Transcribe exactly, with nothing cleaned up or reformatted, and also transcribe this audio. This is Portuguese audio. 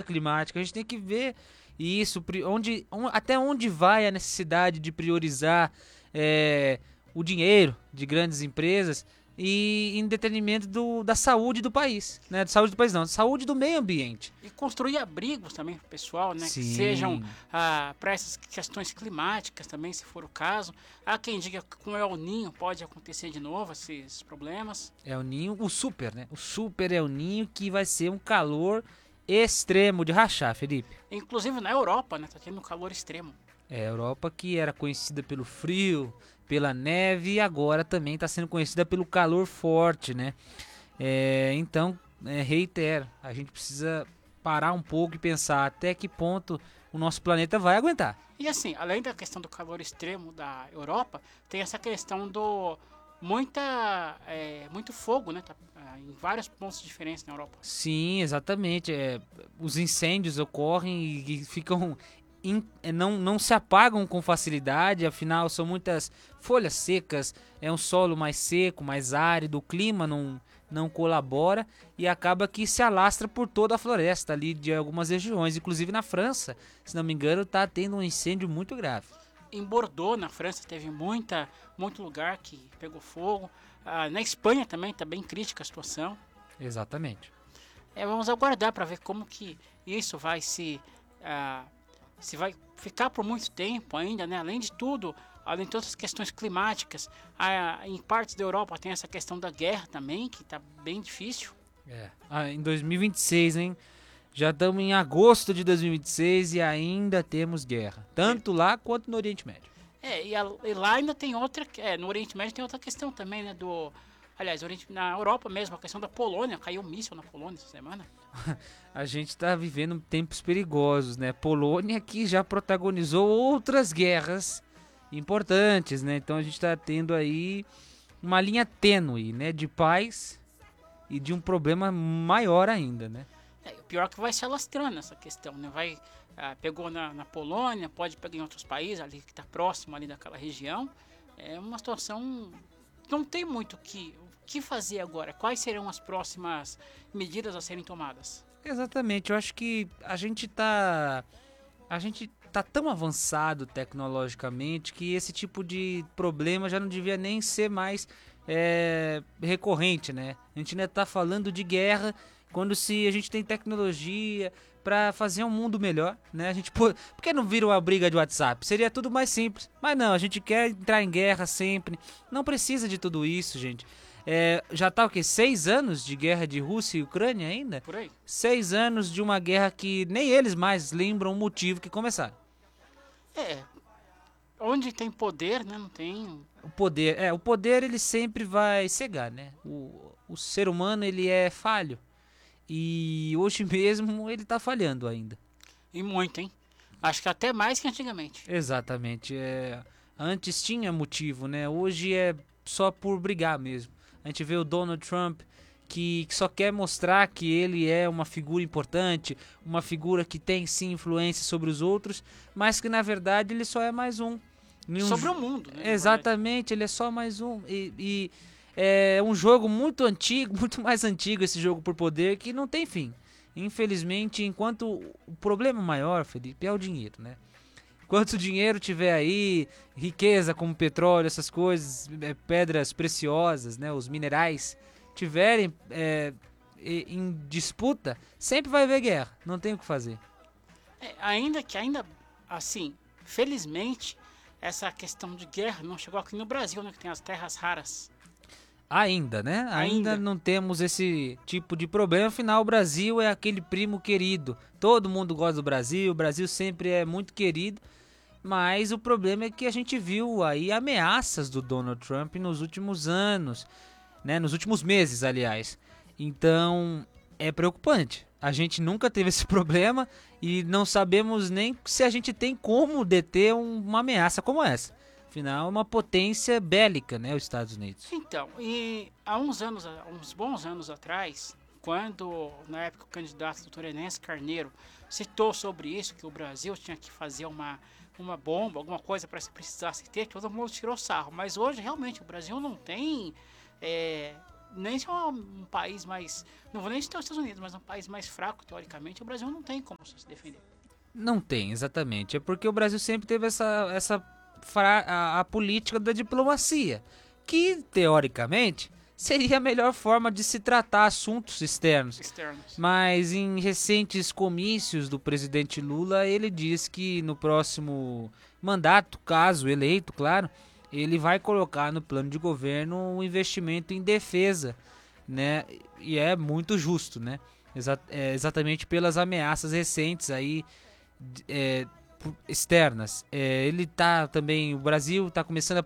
climática. A gente tem que ver isso, onde, até onde vai a necessidade de priorizar é, o dinheiro de grandes empresas e em detrimento do, da saúde do país, né? Da saúde do país não, da saúde do meio ambiente. E construir abrigos também para o pessoal, né? Sim. Que sejam ah, para essas questões climáticas também, se for o caso. Há quem diga que com o El Niño pode acontecer de novo esses problemas. El Niño, o super, né? O super El Niño, que vai ser um calor extremo de rachar, Felipe. Inclusive na Europa, né? Tá tendo um calor extremo. É, a Europa que era conhecida pelo frio, pela neve e agora também está sendo conhecida pelo calor forte, né? É, então, é, reitero, a gente precisa parar um pouco e pensar até que ponto o nosso planeta vai aguentar. E assim, além da questão do calor extremo da Europa, tem essa questão do muita, é, muito fogo, né? Tá, em vários pontos diferentes na Europa. Sim, exatamente. É, os incêndios ocorrem e, e ficam In, não, não se apagam com facilidade, afinal são muitas folhas secas, é um solo mais seco, mais árido, o clima não, não colabora e acaba que se alastra por toda a floresta ali de algumas regiões, inclusive na França, se não me engano, está tendo um incêndio muito grave. Em Bordeaux, na França, teve muita, muito lugar que pegou fogo, ah, na Espanha também está bem crítica a situação. Exatamente. É, vamos aguardar para ver como que isso vai se... Ah, se vai ficar por muito tempo ainda, né? Além de tudo, além de todas as questões climáticas, a, em partes da Europa tem essa questão da guerra também, que está bem difícil. É. Ah, em dois mil e vinte e seis, hein? Já estamos em agosto de dois mil e vinte e seis e ainda temos guerra, tanto lá quanto no Oriente Médio. É, e, a, e lá ainda tem outra, é, no Oriente Médio tem outra questão também, né? Do, aliás, na Europa mesmo, a questão da Polônia, caiu um míssil na Polônia essa semana. A gente está vivendo tempos perigosos, né? Polônia que já protagonizou outras guerras importantes, né? Então a gente está tendo aí uma linha tênue, né? De paz e de um problema maior ainda, né? É, o pior é que vai se alastrando essa questão, né? Vai, ah, pegou na, na Polônia, pode pegar em outros países ali que está próximo ali daquela região. É uma situação, não tem muito o que, o que fazer agora. Quais serão as próximas medidas a serem tomadas? Exatamente, eu acho que a gente tá a gente tá tão avançado tecnologicamente que esse tipo de problema já não devia nem ser mais é, recorrente, né? A gente ainda tá falando de guerra quando se a gente tem tecnologia para fazer um mundo melhor, né? A gente por, por que não vira uma briga de WhatsApp? Seria tudo mais simples. Mas não, a gente quer entrar em guerra sempre. Não precisa de tudo isso, gente. É, já tá o quê? Seis anos de guerra de Rússia e Ucrânia ainda? Por aí. Seis anos de uma guerra que nem eles mais lembram o motivo que começaram. É, onde tem poder, né, não tem... O poder, é, o poder ele sempre vai cegar, né? O, o ser humano ele é falho e hoje mesmo ele tá falhando ainda. E muito, hein? Acho que até mais que antigamente. Exatamente, é, antes tinha motivo, né? Hoje é só por brigar mesmo. A gente vê o Donald Trump que, que só quer mostrar que ele é uma figura importante, uma figura que tem sim influência sobre os outros, mas que na verdade ele só é mais um. um sobre o mundo, né? Exatamente, ele é só mais um. E, e é um jogo muito antigo, muito mais antigo esse jogo por poder, que não tem fim. Infelizmente, enquanto o problema maior, Felipe, é o dinheiro, né? Enquanto o dinheiro tiver aí, riqueza como petróleo, essas coisas, é, pedras preciosas, né, os minerais, tiverem é, em disputa, sempre vai haver guerra, não tem o que fazer. É, ainda que, ainda assim, felizmente, essa questão de guerra não chegou aqui no Brasil, né, que tem as terras raras. Ainda, né? Ainda, Ainda não temos esse tipo de problema. Afinal, o Brasil é aquele primo querido. Todo mundo gosta do Brasil, o Brasil sempre é muito querido. Mas o problema é que a gente viu aí ameaças do Donald Trump nos últimos anos, né? Nos últimos meses, aliás. Então, é preocupante. A gente nunca teve esse problema e não sabemos nem se a gente tem como deter um, uma ameaça como essa. Afinal, é uma potência bélica, né, os Estados Unidos. Então, e há uns anos, há uns bons anos atrás, quando, na época, o candidato doutor Enéas Carneiro citou sobre isso, que o Brasil tinha que fazer uma, uma bomba, alguma coisa para se precisasse ter, todo mundo tirou sarro. Mas hoje, realmente, o Brasil não tem é, nem se é um, um país mais, não vou nem citar os Estados Unidos, mas um país mais fraco, teoricamente, o Brasil não tem como se defender. Não tem, exatamente. É porque o Brasil sempre teve essa, essa fra- a, a política da diplomacia, que, teoricamente, seria a melhor forma de se tratar assuntos externos. Externos. Mas em recentes comícios do presidente Lula, ele diz que no próximo mandato, caso eleito, claro, ele vai colocar no plano de governo um investimento em defesa, né? E é muito justo, né? Exa- é, exatamente pelas ameaças recentes aí é, pu- externas. É, ele tá também, o Brasil está começando a